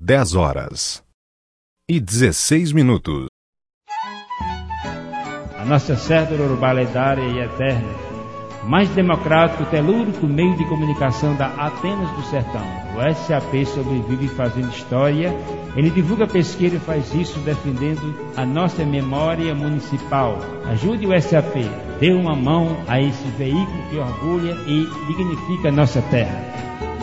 10h16. A nossa cédula urbana lendária e eterna, mais democrático, telúrico meio de comunicação da Atenas do Sertão. O SAP sobrevive fazendo história. Ele divulga pesquisa e faz isso defendendo a nossa memória municipal. Ajude o SAP, dê uma mão a esse veículo que orgulha e dignifica a nossa terra.